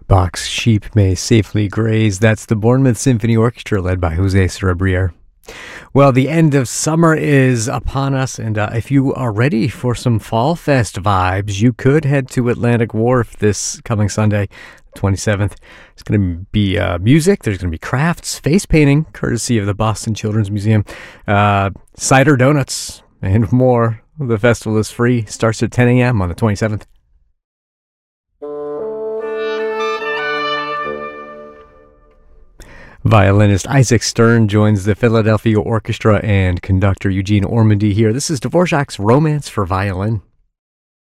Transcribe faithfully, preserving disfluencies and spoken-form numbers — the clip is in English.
Bach's Sheep May Safely Graze. That's the Bournemouth Symphony Orchestra led by Jose Cerebrier. Well, the end of summer is upon us, and uh, if you are ready for some Fall Fest vibes, you could head to Atlantic Wharf this coming Sunday, twenty-seventh. It's going to be uh, music, there's going to be crafts, face painting, courtesy of the Boston Children's Museum, uh, cider donuts, and more. The festival is free, starts at ten a.m. on the twenty-seventh. Violinist Isaac Stern joins the Philadelphia Orchestra and conductor Eugene Ormandy here. This is Dvorak's Romance for Violin.